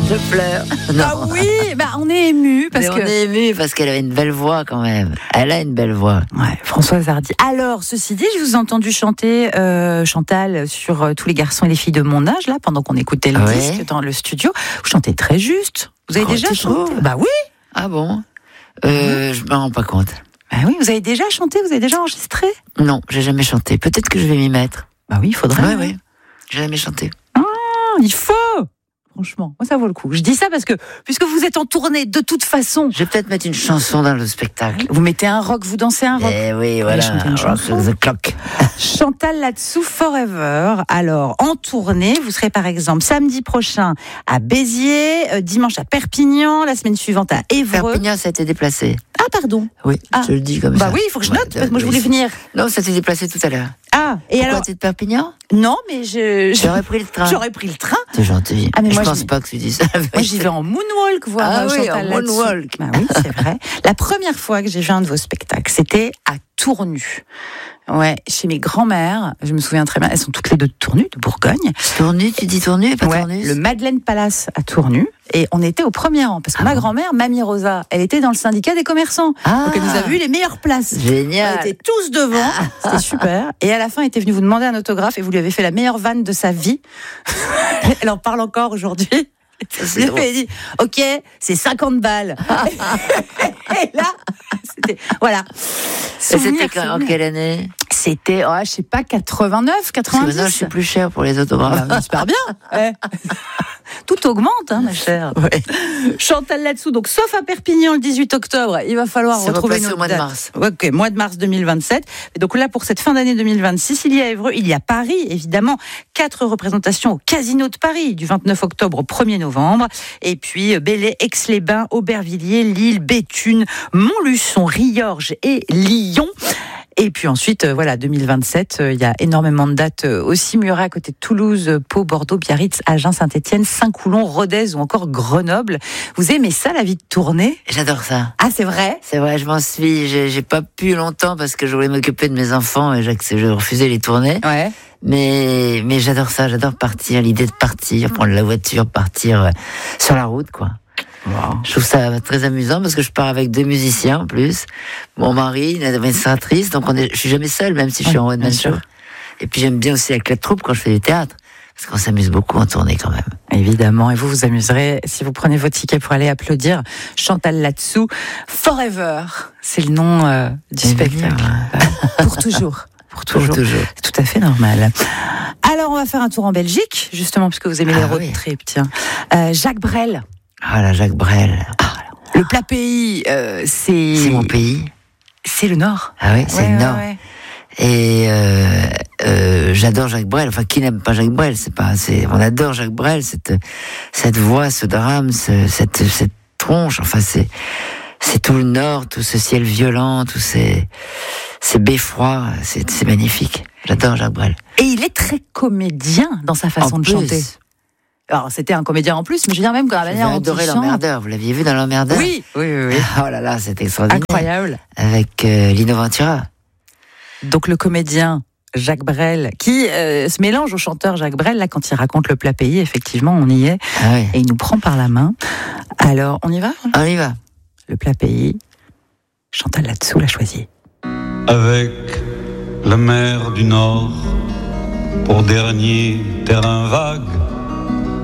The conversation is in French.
Je pleure. Ah oui, on est ému On est ému parce qu'elle avait une belle voix quand même. Elle a une belle voix. Ouais, Françoise Hardy. Alors, ceci dit, je vous ai entendu chanter Chantal sur Tous les garçons et les filles de mon âge, là, pendant qu'on écoutait le disque dans le studio. Vous chantez très juste. Vous avez déjà chanté? Bah oui. Ah bon? Je me rends pas compte. Bah oui, vous avez déjà chanté, vous avez déjà enregistré? Non, j'ai jamais chanté. Peut-être que je vais m'y mettre. Bah oui, il faudrait. Oui. J'ai jamais chanté. Ah, il faut. Franchement, moi ça vaut le coup. Je dis ça parce que, puisque vous êtes en tournée, de toute façon. Je vais peut-être mettre une chanson dans le spectacle. Vous mettez un rock, vous dansez un rock. Eh oui, voilà. Rock the clock. Chantal là-dessous, Forever. Alors, en tournée, vous serez par exemple samedi prochain à Béziers, dimanche à Perpignan, la semaine suivante à Évreux. Perpignan, ça a été déplacé. Ah, pardon. Oui, je le dis comme ça. Bah oui, il faut que je note, parce que moi je voulais venir. Non, ça s'est déplacé tout à l'heure. Ah, et pourquoi alors t'es de Perpignan? Non, mais j'aurais pris le train. J'aurais pris le train. C'est gentil. Ah, mais je pense pas que tu dis ça. Moi, j'y vais en moonwalk voir Chantal en moonwalk. Bah oui, c'est vrai. La première fois que j'ai vu un de vos spectacles, c'était à Tournu. Ouais, chez mes grands-mères, je me souviens très bien, elles sont toutes les deux de Tournu, de Bourgogne. Tournu, tu dis Tournu et pas Tournu? Le Madeleine Palace à Tournu. Et on était au premier rang, parce que ma grand-mère, Mamie Rosa, elle était dans le syndicat des commerçants. Donc elle nous a vu les meilleures places. Génial. On était tous devant, c'était super. Et à la fin, elle était venue vous demander un autographe et vous lui avez fait la meilleure vanne de sa vie. Elle en parle encore aujourd'hui. Je lui ai dit, ok, c'est 50 balles. Et là, c'était, voilà. C'était en quelle année? C'était, je sais pas, 89, 90. Maintenant, je suis plus cher pour les autographes. J'espère bien. Ouais. Tout augmente, ma chère. Ouais. Chantal là-dessous, donc sauf à Perpignan le 18 octobre, il va falloir retrouver notre au mois date. de mars. Ok, mois de mars 2027. Et donc là, pour cette fin d'année 2026, il y a Évreux, il y a Paris, évidemment. 4 représentations au Casino de Paris, du 29 octobre au 1er novembre. Et puis Belley, Aix-les-Bains, Aubervilliers, Lille, Béthune, Montluçon, Riorges et Lyon. Et puis ensuite, 2027, il y a énormément de dates aussi. Muret à côté de Toulouse, Pau, Bordeaux, Biarritz, Agen, Saint-Étienne, Saint-Coulon, Rodez ou encore Grenoble. Vous aimez ça, la vie de tournée? J'adore ça. Ah, c'est vrai? C'est vrai, je m'en suis. J'ai pas pu longtemps parce que je voulais m'occuper de mes enfants et je refusais les tournées. Ouais. Mais j'adore ça, j'adore partir, l'idée de partir, prendre la voiture, partir sur la route, quoi. Wow. Je trouve ça très amusant parce que je pars avec 2 musiciens en plus. Mon mari, une administratrice, donc je suis jamais seule, même si je suis en one-man show. Et puis j'aime bien aussi avec la troupe quand je fais du théâtre. Parce qu'on s'amuse beaucoup en tournée quand même. Évidemment, et vous vous amuserez si vous prenez vos tickets pour aller applaudir Chantal là-dessous. Forever, c'est le nom du spectacle. Pour toujours. Pour toujours. C'est tout à fait normal. Alors, on va faire un tour en Belgique, justement, puisque vous aimez les road trips. Tiens. Jacques Brel. Ah là, Jacques Brel. Le plat pays, c'est... C'est mon pays. C'est le Nord. Ah oui, c'est le Nord. Ouais. Et j'adore Jacques Brel. Enfin, qui n'aime pas Jacques Brel? On adore Jacques Brel, cette voix, ce drame, cette tronche. Enfin, c'est tout le Nord, tout ce ciel violent, tous ces beffrois. C'est magnifique. J'adore Jacques Brel. Et il est très comédien dans sa façon de chanter. Alors, c'était un comédien en plus, mais je veux dire même quand la manière dont il chante. J'ai adoré l'Emmerdeur. Vous l'aviez vu dans l'Emmerdeur? Oui. Oh là là, c'était extraordinaire. Incroyable. Avec Lino Ventura. Donc le comédien Jacques Brel, qui se mélange au chanteur Jacques Brel, là, quand il raconte le plat pays, effectivement, on y est. Ah oui. Et il nous prend par la main. Alors, on y va? On y va. Le plat pays, Chantal là-dessous l'a choisi. Avec la mer du Nord, pour dernier terrain vague,